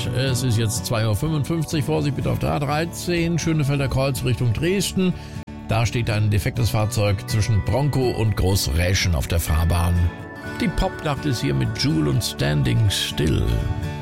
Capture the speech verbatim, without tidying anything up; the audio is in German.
Es ist jetzt zwei Uhr fünfundfünfzig. Vorsicht bitte auf der A dreizehn, Schönefelder Kreuz Richtung Dresden. Da steht ein defektes Fahrzeug zwischen Bronco und Großräschen auf der Fahrbahn. Die Popnacht ist hier mit Jewel und Standing Still.